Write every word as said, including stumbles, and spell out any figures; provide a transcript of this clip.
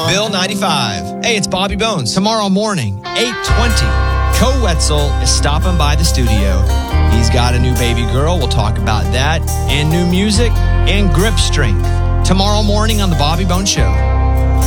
Bill ninety-five. Hey, it's Bobby Bones. Tomorrow morning, eight twenty, Co Wetzel is stopping by the studio. He's got a new baby girl. We'll talk about that. And new music and grip strength. Tomorrow morning on The Bobby Bones Show.